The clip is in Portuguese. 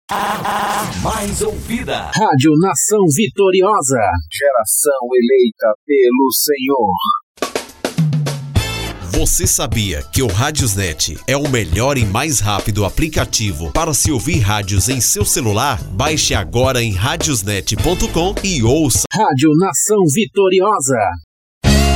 A mais ouvida. Rádio Nação Vitoriosa. Geração eleita pelo Senhor. Você sabia que o Radiosnet é o melhor e mais rápido aplicativo para se ouvir rádios em seu celular? Baixe agora em radiosnet.com e ouça. Rádio Nação Vitoriosa.